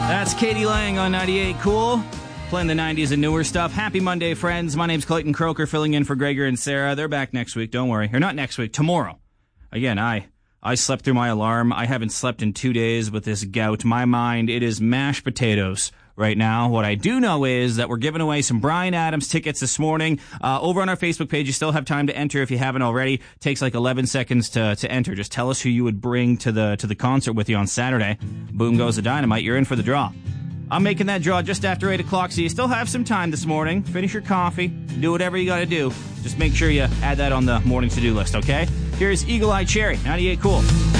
That's Katie Lang on 98 Cool, playing the 90s and newer stuff. Happy Monday, friends. My name's Clayton Croker, filling in for Gregor and Sarah. They're back next week, don't worry. Or not next week, tomorrow. Again, I slept through my alarm. I haven't slept in 2 days with this gout. My mind, it is mashed potatoes right now. What I do know is that we're giving away some Bryan Adams tickets this morning. Over on our Facebook page, you still have time to enter if you haven't already. It takes like 11 seconds to enter. Just tell us who you would bring to the concert with you on Saturday. Boom goes the dynamite. You're in for the draw. I'm making that draw just after 8 o'clock, so you still have some time this morning. Finish your coffee. Do whatever you got to do. Just make sure you add that on the morning to-do list, okay? Here's Eagle Eye Cherry, 98 Cool.